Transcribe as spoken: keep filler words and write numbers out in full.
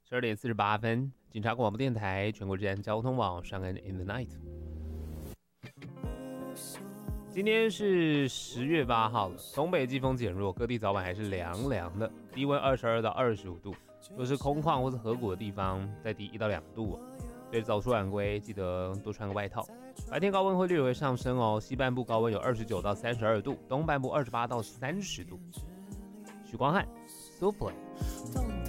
十二点四十八分，警察广播电台全国治安交通网上恩 in the night。今天是十月八号了，东北季风减弱，各地早晚还是凉凉的，低温二十二到二十五度。若是空旷或是河谷的地方，再低一到两度哦。所以早出晚归记得多穿个外套。白天高温会略微上升哦，西半部高温有二十九到三十二度，东半部二十八到三十度。许光汉 ，Souffle。